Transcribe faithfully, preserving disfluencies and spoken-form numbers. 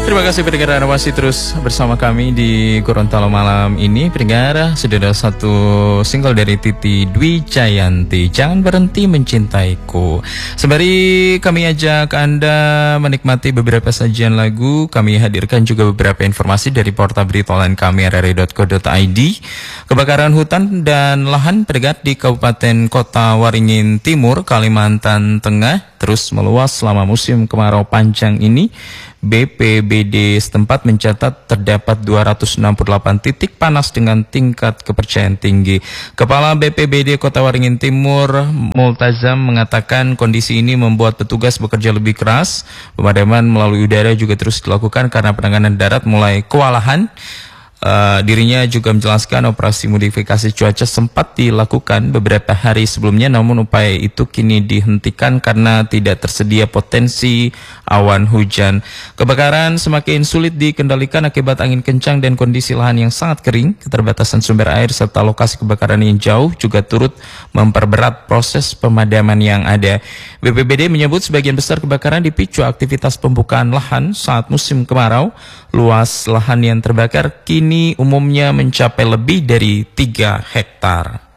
Terima kasih pendengar, Anda masih terus bersama kami di Gorontalo malam ini. Pendengar, sudah ada satu single dari Titi Dwi Cayanti, Jangan Berhenti Mencintaiku. Sembari kami ajak Anda menikmati beberapa sajian lagu, kami hadirkan juga beberapa informasi dari portal berita online kami r r i dot co dot i d. Kebakaran hutan dan lahan pendengar di Kabupaten Kota Waringin Timur, Kalimantan Tengah terus meluas selama musim kemarau panjang ini. B P B D setempat mencatat terdapat dua ratus enam puluh delapan titik panas dengan tingkat kepercayaan tinggi. Kepala B P B D Kota Waringin Timur, Multazam, mengatakan kondisi ini membuat petugas bekerja lebih keras. Pemadaman melalui udara juga terus dilakukan karena penanganan darat mulai kewalahan. Uh, dirinya juga menjelaskan operasi modifikasi cuaca sempat dilakukan beberapa hari sebelumnya, namun upaya itu kini dihentikan karena tidak tersedia potensi awan hujan. Kebakaran semakin sulit dikendalikan akibat angin kencang dan kondisi lahan yang sangat kering. Keterbatasan sumber air serta lokasi kebakaran yang jauh juga turut memperberat proses pemadaman yang ada. B P B D menyebut sebagian besar kebakaran dipicu aktivitas pembukaan lahan saat musim kemarau. Luas lahan yang terbakar kini ini umumnya mencapai lebih dari tiga hektar.